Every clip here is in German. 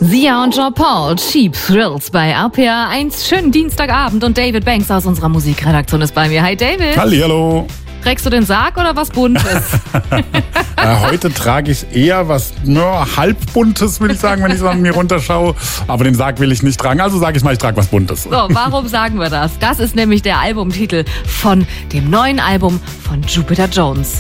Sia und Jean Paul, Cheap Thrills bei RPA 1. Schönen Dienstagabend und David Banks aus unserer Musikredaktion ist bei mir. Hi David. Hallihallo. Trägst du den Sarg oder was Buntes? Heute trage ich eher was halbbuntes, würde ich sagen, wenn ich so an mir runterschaue. Aber den Sarg will ich nicht tragen, also sage ich mal, ich trage was Buntes. So, warum sagen wir das? Das ist nämlich der Albumtitel von dem neuen Album von Jupiter Jones.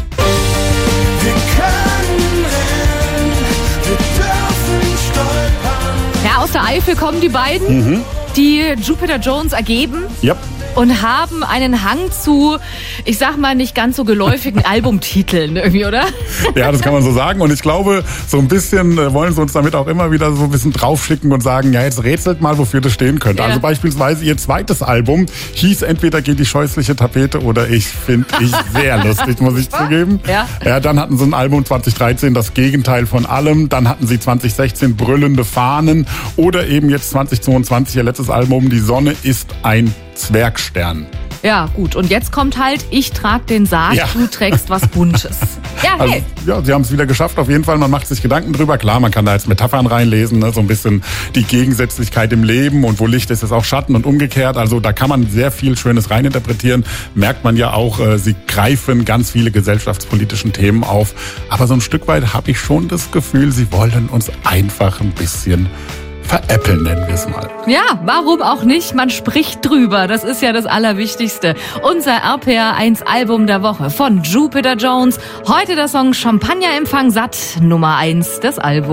Ja, aus der Eifel kommen die beiden, die Jupiter Jones ergeben. Yep. Und haben einen Hang zu, ich sag mal, nicht ganz so geläufigen Albumtiteln irgendwie, oder? Ja, das kann man so sagen. Und ich glaube, so ein bisschen wollen sie uns damit auch immer wieder so ein bisschen draufschicken und sagen, ja, jetzt rätselt mal, wofür das stehen könnte. Ja. Also beispielsweise ihr zweites Album hieß entweder Geht die scheußliche Tapete oder Ich, finde ich sehr lustig, muss ich zugeben. Ja, dann hatten sie ein Album 2013, Das Gegenteil von allem. Dann hatten sie 2016 Brüllende Fahnen oder eben jetzt 2022 ihr letztes Album Die Sonne ist ein Zwergstern. Ja, gut. Und jetzt kommt halt, ich trage den Sarg, du trägst was Buntes. Ja, hey. Also, sie haben es wieder geschafft. Auf jeden Fall, man macht sich Gedanken drüber. Klar, man kann da jetzt Metaphern reinlesen, ne? So ein bisschen die Gegensätzlichkeit im Leben und wo Licht ist, ist auch Schatten und umgekehrt. Also da kann man sehr viel Schönes reininterpretieren. Merkt man ja auch, sie greifen ganz viele gesellschaftspolitischen Themen auf. Aber so ein Stück weit habe ich schon das Gefühl, sie wollen uns einfach ein bisschen veräppeln, nennen wir es mal. Ja, warum auch nicht? Man spricht drüber. Das ist ja das Allerwichtigste. Unser RPA 1 Album der Woche von Jupiter Jones. Heute der Song Champagnerempfang satt, Nummer 1 des Albums.